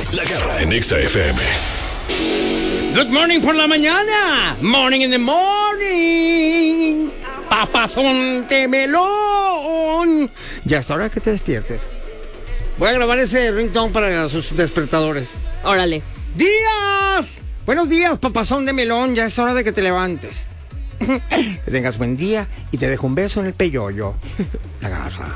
La Garra en Exa FM. Good morning por la mañana. Morning in the morning. Papazón de melón. Ya es hora que te despiertes. Voy a grabar ese ringtone para sus despertadores. Órale. ¡Días! Buenos días, papazón de melón. Ya es hora de que te levantes. Que tengas buen día y te dejo un beso en el peyoyo. La Garra.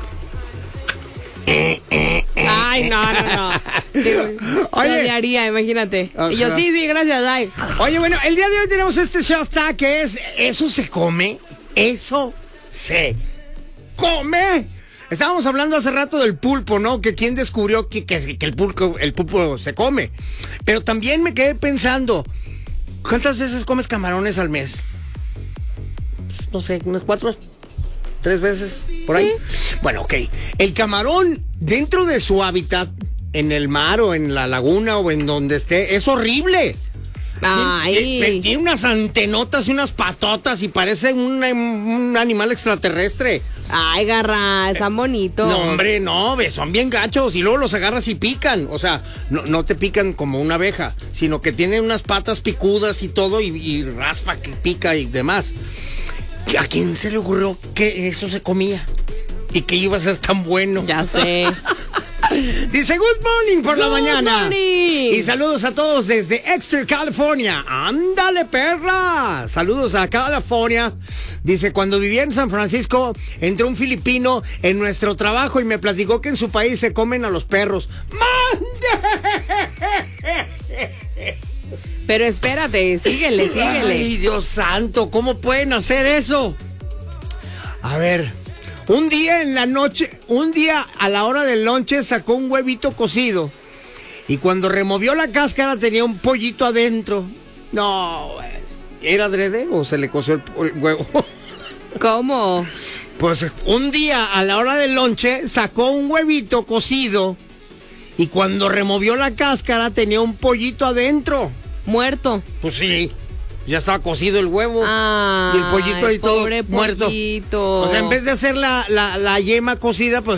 Ay, no. Oye. Lo haría, imagínate. O Y yo, sea. sí, gracias, ay. Oye, bueno, el día de hoy tenemos este hashtag que es ¿eso se come? ¿Eso se come? Estábamos hablando hace rato del pulpo, ¿no? Que quién descubrió que el pulpo se come. Pero también me quedé pensando, ¿cuántas veces comes camarones al mes? Pues, no sé, unas 4, 3 veces, por ahí. Sí. Bueno, ok. El camarón, dentro de su hábitat, en el mar o en la laguna o en donde esté, es horrible. Ay. Tiene unas antenotas y unas patotas y parece un animal extraterrestre. Ay, Garra, están bonitos. No, hombre, no, son bien gachos y luego los agarras y pican. O sea, no te pican como una abeja, sino que tienen unas patas picudas y todo y raspa, que pica y demás. ¿A quién se le ocurrió que eso se comía? Y que iba a ser tan bueno. Ya sé. Dice, good morning por la mañana. Morning. Y saludos a todos desde Exeter, California. Ándale, perra. Saludos a California. Dice, cuando vivía en San Francisco, entró un filipino en nuestro trabajo y me platicó que en su país se comen a los perros. ¡Mande! Pero espérate, síguele. Ay, Dios santo, ¿cómo pueden hacer eso? A ver, un día a la hora del lonche sacó un huevito cocido y cuando removió la cáscara tenía un pollito adentro. No, ¿era adrede o se le coció el huevo? ¿Cómo? Pues un día a la hora del lonche sacó un huevito cocido y cuando removió la cáscara tenía un pollito adentro. Muerto. Pues sí, ya estaba cocido el huevo. Ay, Y el pollito ahí todo pobre muerto. pollito. O sea, en vez de hacer la yema cocida, pues